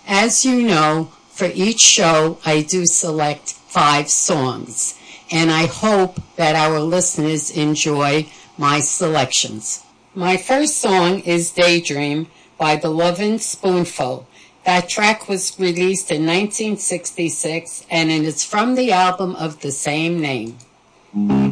As you know, for each show, I do select 5 songs, and I hope that our listeners enjoy my selections. My first song is Daydream by The Lovin' Spoonful. That track was released in 1966, and it is from the album of the same name.